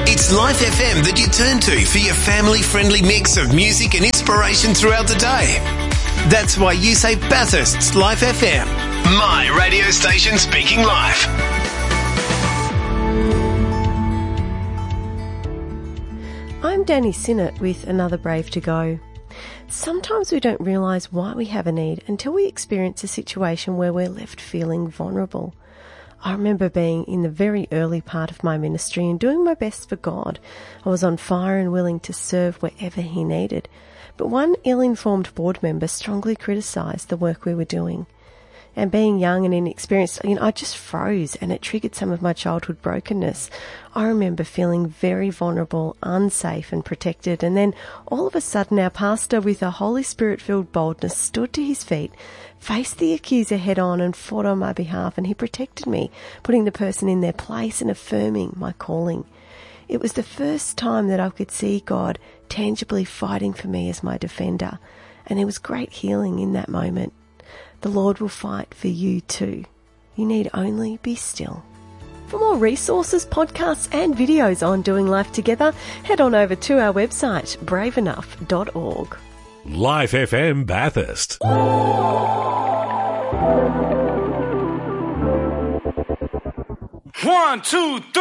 It's Life FM that you turn to for your family-friendly mix of music and inspiration throughout the day. That's why you say Bathurst's Life FM. My radio station speaking life. I'm Danny Sinnott with Another Brave to Go. Sometimes we don't realise why we have a need until we experience a situation where we're left feeling vulnerable. I remember being in the very early part of my ministry and doing my best for God. I was on fire and willing to serve wherever He needed. But one ill-informed board member strongly criticised the work we were doing. And being young and inexperienced, I just froze, and it triggered some of my childhood brokenness. I remember feeling very vulnerable, unsafe and protected, and then all of a sudden our pastor, with a Holy Spirit-filled boldness, stood to his feet, faced the accuser head-on and fought on my behalf, and he protected me, putting the person in their place and affirming my calling. It was the first time that I could see God tangibly fighting for me as my defender, and there was great healing in that moment. The Lord will fight for you too. You need only be still. For more resources, podcasts and videos on doing life together, head on over to our website, braveenough.org. Life FM Bathurst. 1, 2, 3.